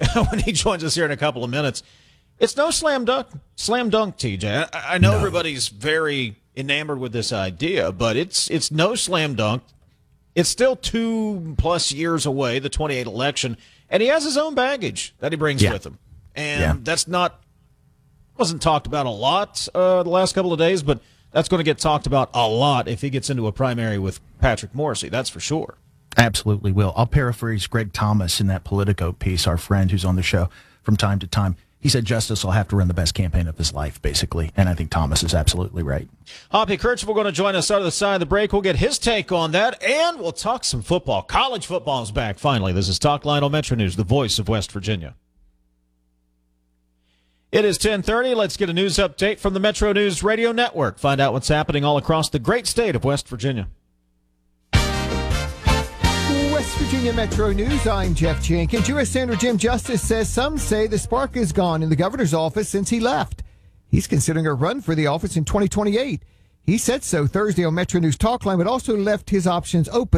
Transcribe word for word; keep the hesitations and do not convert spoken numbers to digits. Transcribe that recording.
when he joins us here in a couple of minutes. It's no slam dunk, slam dunk, T J. I, I know no. everybody's very enamored with this idea, but it's it's no slam dunk. It's still two plus years away, the twenty-eight election, and he has his own baggage that he brings yeah. with him, and yeah. that's not wasn't talked about a lot uh, the last couple of days, but that's going to get talked about a lot if he gets into a primary with Patrick Morrissey. That's for sure. Absolutely will. I'll paraphrase Greg Thomas in that Politico piece, our friend who's on the show from time to time. He said Justice will have to run the best campaign of his life, basically, and I think Thomas is absolutely right. Hoppy Kercheval going to join us out of the side of the break. We'll get his take on that, and we'll talk some football. College football is back, finally. This is Talk Lionel Metro News, the voice of West Virginia. It is ten thirty. Let's get a news update from the Metro News Radio Network. Find out what's happening all across the great state of West Virginia. West Virginia Metro News, I'm Jeff Jenkins. U S Senator Jim Justice says some say the spark is gone in the governor's office since he left. He's considering a run for the office in twenty twenty-eight. He said so Thursday on Metro News Talkline, but also left his options open.